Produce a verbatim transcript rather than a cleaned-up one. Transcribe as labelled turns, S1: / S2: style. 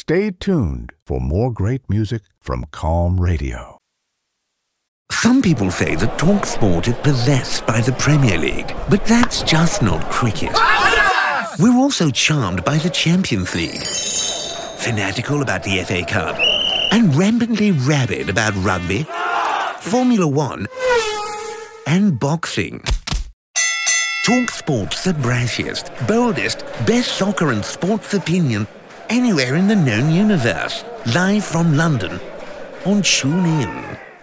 S1: Stay tuned for more great music from Calm Radio.
S2: Some people say that TalkSport is possessed by the Premier League, but that's just not cricket. We're also charmed by the Champions League, fanatical about the F A Cup, and rampantly rabid about rugby, Formula One, and boxing. TalkSport's the brashiest, boldest, best soccer and sports opinion anywhere in the known universe. Live from London on TuneIn.